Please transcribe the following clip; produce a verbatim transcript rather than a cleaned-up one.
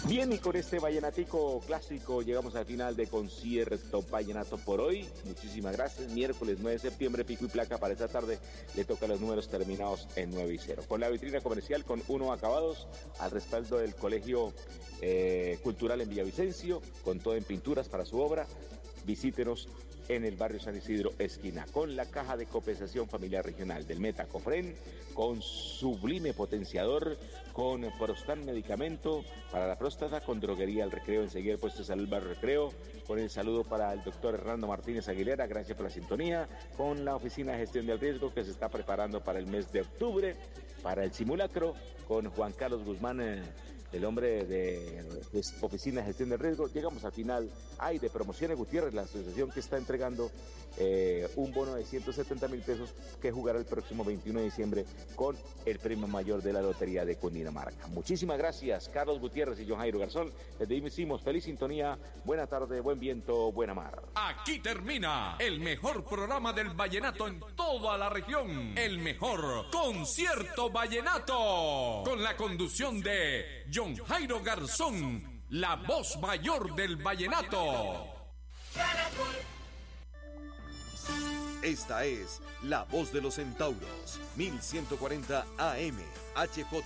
Bien, y con este vallenatico clásico llegamos al final de Concierto Vallenato por hoy. Muchísimas gracias. Miércoles nueve de septiembre, pico y placa para esta tarde. Le toca los números terminados en nueve y cero. Con la vitrina comercial con uno acabados, al respaldo del Colegio eh, Cultural en Villavicencio, con todo en pinturas para su obra. Visítenos en el barrio San Isidro, esquina, con la caja de compensación familiar regional del Metacofren, con Sublime Potenciador, con Prostan Medicamento para la próstata, con Droguería El Recreo, enseguida el puesto de salud Barrio Recreo, con el saludo para el doctor Hernando Martínez Aguilera, gracias por la sintonía, con la Oficina de Gestión del Riesgo que se está preparando para el mes de octubre, para el simulacro, con Juan Carlos Guzmán, eh, el hombre de, de Oficina de Gestión de Riesgo. Llegamos al final. Hay de Promociones Gutiérrez, la asociación que está entregando eh, un bono de ciento setenta mil pesos que jugará el próximo veintiuno de diciembre con el premio mayor de la Lotería de Cundinamarca. Muchísimas gracias, Carlos Gutiérrez y John Jairo Garzón. Les decimos feliz sintonía, buena tarde, buen viento, buena mar. Aquí termina el mejor programa del vallenato en toda la región. El mejor Concierto Vallenato, con la conducción de John Jairo Garzón, la voz mayor del vallenato. Esta es La Voz de los Centauros, mil ciento cuarenta A M, H J